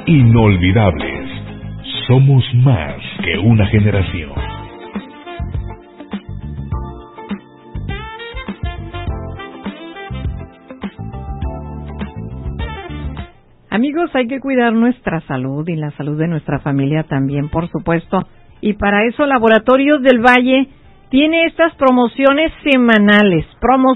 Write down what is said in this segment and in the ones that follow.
Inolvidables. Somos más que una generación. Amigos, hay que cuidar nuestra salud y la salud de nuestra familia también, por supuesto. Y para eso Laboratorios del Valle tiene estas promociones semanales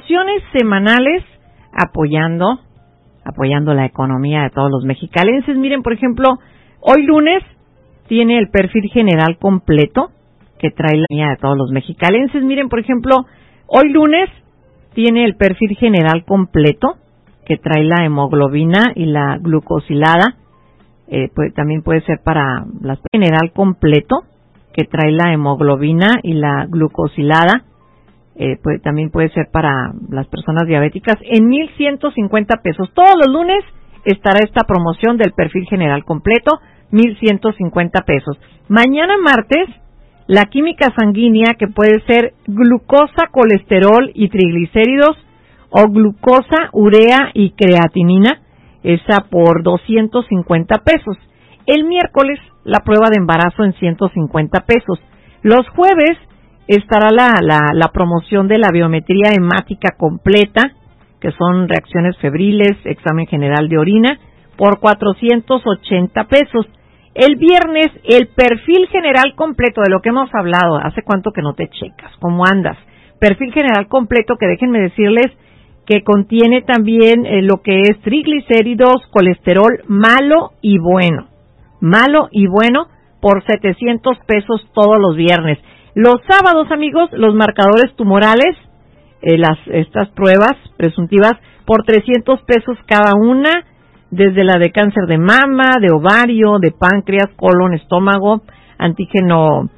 apoyando la economía de todos los mexicalenses. Miren, por ejemplo, hoy lunes tiene el perfil general completo que trae la economía de todos los mexicalenses. Miren, por ejemplo, hoy lunes tiene el perfil general completo que trae la hemoglobina y la glucosilada. También puede ser para la general completo que trae la hemoglobina y la glucosilada. También puede ser para las personas diabéticas en 1,150 pesos. Todos los lunes estará esta promoción del perfil general completo, 1,150 pesos. Mañana martes, la química sanguínea, que puede ser glucosa, colesterol y triglicéridos, o glucosa, urea y creatinina, esa por 250 pesos. El miércoles, la prueba de embarazo en 150 pesos. Los jueves estará la promoción de la biometría hemática completa, que son reacciones febriles, examen general de orina, por 480 pesos. El viernes, el perfil general completo de lo que hemos hablado. ¿Hace cuánto que no te checas? ¿Cómo andas? Perfil general completo, que déjenme decirles que contiene también lo que es triglicéridos, colesterol malo y bueno, por 700 pesos todos los viernes. Los sábados, amigos, los marcadores tumorales, estas pruebas presuntivas, por 300 pesos cada una, desde la de cáncer de mama, de ovario, de páncreas, colon, estómago, antígeno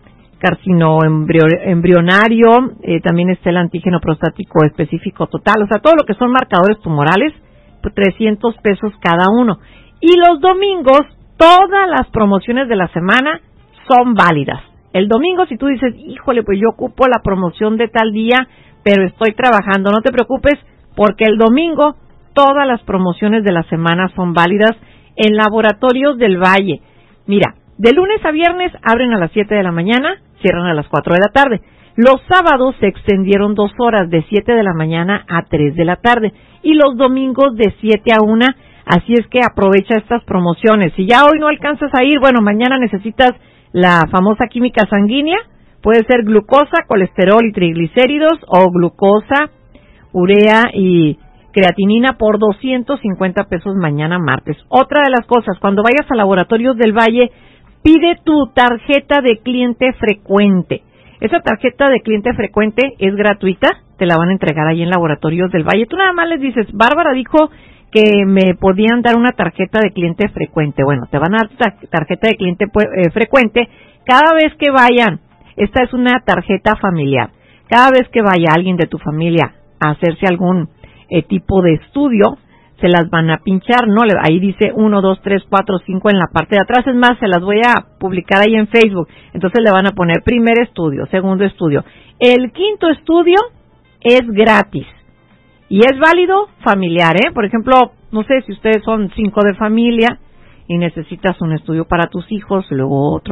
carcinoembrionario, también está el antígeno prostático específico total, o sea, todo lo que son marcadores tumorales, pues 300 pesos cada uno. Y los domingos, todas las promociones de la semana son válidas. El domingo, si tú dices, híjole, pues yo ocupo la promoción de tal día, pero estoy trabajando, no te preocupes, porque el domingo todas las promociones de la semana son válidas en Laboratorios del Valle. Mira, de lunes a viernes abren a las 7 de la mañana, cierran a las 4 de la tarde. Los sábados se extendieron 2 horas, de 7 de la mañana a 3 de la tarde. Y los domingos de 7 a 1, así es que aprovecha estas promociones. Si ya hoy no alcanzas a ir, bueno, mañana necesitas la famosa química sanguínea. Puede ser glucosa, colesterol y triglicéridos, o glucosa, urea y creatinina por 250 pesos mañana martes. Otra de las cosas, cuando vayas a Laboratorios del Valle, pide tu tarjeta de cliente frecuente. Esa tarjeta de cliente frecuente es gratuita, te la van a entregar ahí en Laboratorios del Valle. Tú nada más les dices, Bárbara dijo que me podían dar una tarjeta de cliente frecuente. Bueno, te van a dar tarjeta de cliente frecuente cada vez que vayan. Esta es una tarjeta familiar. Cada vez que vaya alguien de tu familia a hacerse algún tipo de estudio, se las van a pinchar, ¿no? Ahí dice 1, 2, 3, 4, 5 en la parte de atrás. Es más, se las voy a publicar ahí en Facebook. Entonces le van a poner primer estudio, segundo estudio. El quinto estudio es gratis. Y es válido familiar, ¿eh? Por ejemplo, no sé si ustedes son 5 de familia y necesitas un estudio para tus hijos, luego otro.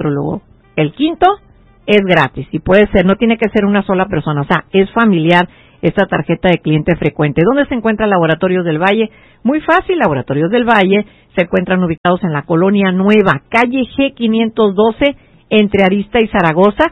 El quinto es gratis y puede ser, no tiene que ser una sola persona, o sea, es familiar esta tarjeta de cliente frecuente. ¿Dónde se encuentra Laboratorios del Valle? Muy fácil, Laboratorios del Valle se encuentran ubicados en la Colonia Nueva, calle G512, entre Arista y Zaragoza,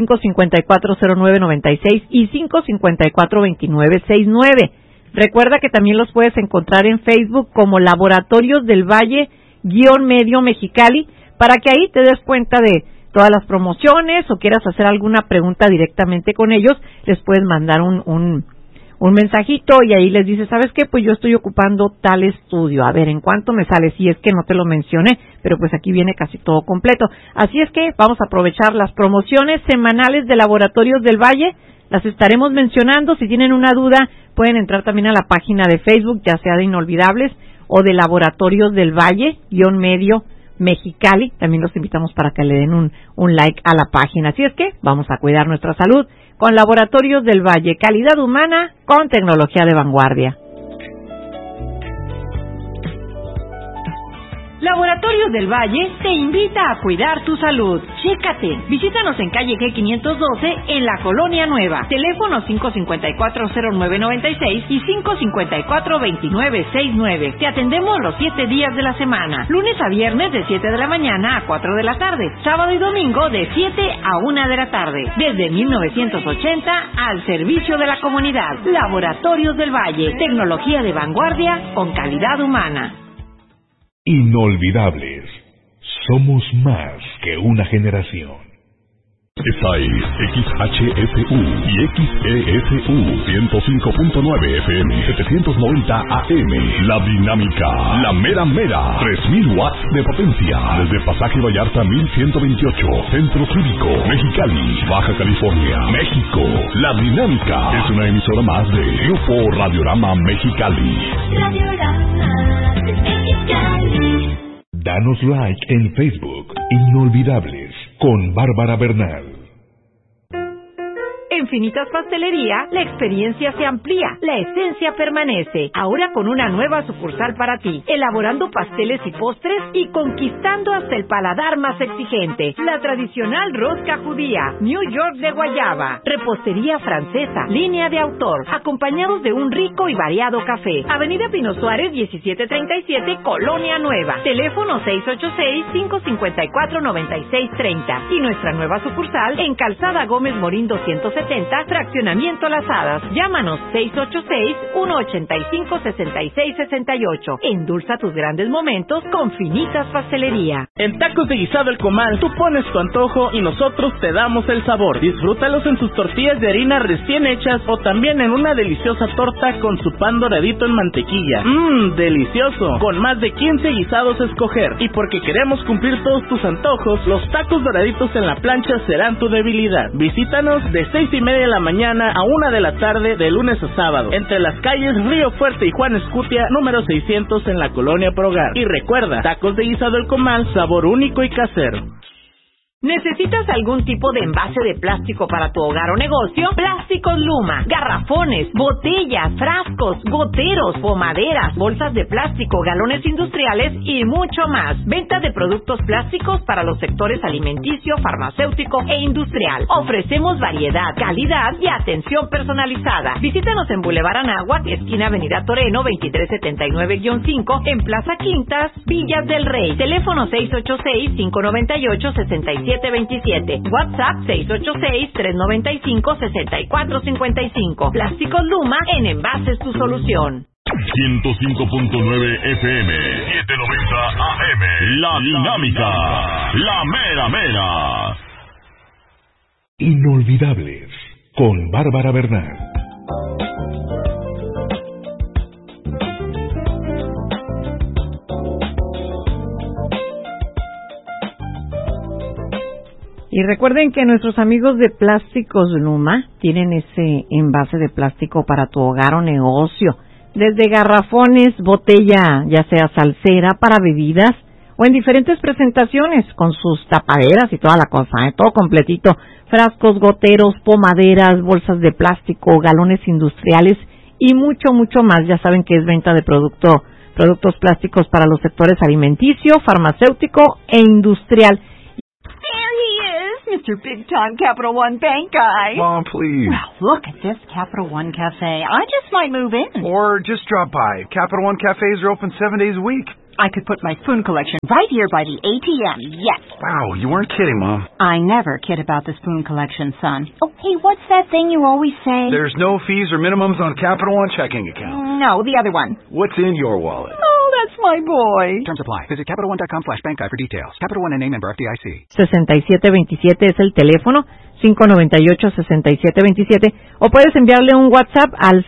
554-0996 y 554-2969. Recuerda que también los puedes encontrar en Facebook como Laboratorios del Valle-Medio Mexicali, para que ahí te des cuenta de todas las promociones o quieras hacer alguna pregunta directamente con ellos, les puedes mandar un mensajito y ahí les dices, ¿sabes qué? Pues yo estoy ocupando tal estudio, a ver, ¿en cuánto me sale? Si es que no te lo mencioné, pero pues aquí viene casi todo completo. Así es que vamos a aprovechar las promociones semanales de Laboratorios del Valle, las estaremos mencionando. Si tienen una duda, pueden entrar también a la página de Facebook, ya sea de Inolvidables o de Laboratorios del Valle-Medio Mexicali. También los invitamos para que le den un like a la página. Así es que vamos a cuidar nuestra salud con Laboratorios del Valle, calidad humana con tecnología de vanguardia. Laboratorios del Valle te invita a cuidar tu salud. Chécate. Visítanos en calle G512 en la Colonia Nueva. Teléfono 554-0996 y 554-2969. Te atendemos los 7 días de la semana. Lunes a viernes de 7 de la mañana a 4 de la tarde. Sábado y domingo de 7 a 1 de la tarde. Desde 1980 al servicio de la comunidad. Laboratorios del Valle. Tecnología de vanguardia con calidad humana. Inolvidables. Somos más que una generación. Esta es XHSU y XESU 105.9 FM 790 AM. La dinámica, la mera mera, 3000 watts de potencia. Desde Pasaje Vallarta 1128, Centro Cívico, Mexicali, Baja California, México. La dinámica es una emisora más de Grupo Radiorama Mexicali. Radiorama Mexicali. Danos like en Facebook. Inolvidables con Bárbara Bernal. En Finitas Pastelería, la experiencia se amplía, la esencia permanece. Ahora con una nueva sucursal para ti, elaborando pasteles y postres y conquistando hasta el paladar más exigente. La tradicional rosca judía, New York de guayaba, repostería francesa, línea de autor, acompañados de un rico y variado café. Avenida Pino Suárez 1737, Colonia Nueva. Teléfono 686-554-9630. Y nuestra nueva sucursal en Calzada Gómez Morín 270, Fraccionamiento Las Hadas. Llámanos 686-185-6668. Endulza tus grandes momentos con Finitas Pastelería. En Tacos de Guisado El Comal, tú pones tu antojo y nosotros te damos el sabor. Disfrútalos en sus tortillas de harina recién hechas o también en una deliciosa torta con su pan doradito en mantequilla. Delicioso. Con más de 15 guisados a escoger. Y porque queremos cumplir todos tus antojos, los tacos doraditos en la plancha serán tu debilidad. Visítanos de 6:30 de la mañana a 1 de la tarde de lunes a sábado, entre las calles Río Fuerte y Juan Escutia, número 600 en la Colonia Progar. Y recuerda, Tacos de Guisado El Comal, sabor único y casero. ¿Necesitas algún tipo de envase de plástico para tu hogar o negocio? Plásticos Luma, garrafones, botellas, frascos, goteros, pomaderas, bolsas de plástico, galones industriales y mucho más. Venta de productos plásticos para los sectores alimenticio, farmacéutico e industrial. Ofrecemos variedad, calidad y atención personalizada. Visítanos en Boulevard Anáhuac, esquina Avenida Toreno, 2379-5, en Plaza Quintas, Villas del Rey. Teléfono 686-598-6727. WhatsApp 686-395-6455. Plásticos Luma, en envases tu solución. 105.9 FM 790 AM. La dinámica, la mera mera. Inolvidables con Bárbara Bernal. Y recuerden que nuestros amigos de Plásticos Luma tienen ese envase de plástico para tu hogar o negocio. Desde garrafones, botella, ya sea salsera, para bebidas, o en diferentes presentaciones, con sus tapaderas y toda la cosa, todo completito. Frascos, goteros, pomaderas, bolsas de plástico, galones industriales y mucho, mucho más. Ya saben que es venta de productos plásticos para los sectores alimenticio, farmacéutico e industrial. Mr. Big Time Capital One Bank guy. Mom, please. Well, look at this Capital One Cafe. I just might move in. Or just drop by. Capital One cafes are open 7 days a week. I could put my spoon collection right here by the ATM, yes. Wow, you weren't kidding, Mom. I never kid about the spoon collection, son. Oh, hey, what's that thing you always say? There's no fees or minimums on Capital One checking accounts. No, the other one. What's in your wallet? Oh, that's my boy. Terms apply. Visit CapitalOne.com/bank guide for details. Capital One and a member FDIC. 6727 es el teléfono, 598-6727, o puedes enviarle un WhatsApp al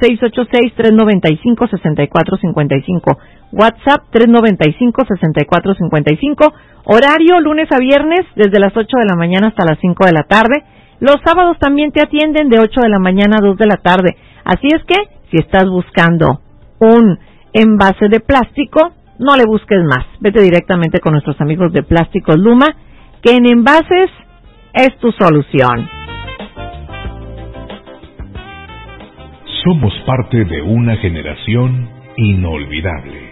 686-395-6455. WhatsApp 395-6455. Horario lunes a viernes desde las 8 de la mañana hasta las 5 de la tarde. Los sábados también te atienden de 8 de la mañana a 2 de la tarde. Así es que, si estás buscando un envase de plástico, no le busques más. Vete directamente con nuestros amigos de Plásticos Luma, que en envases es tu solución. Somos parte de una generación inolvidable.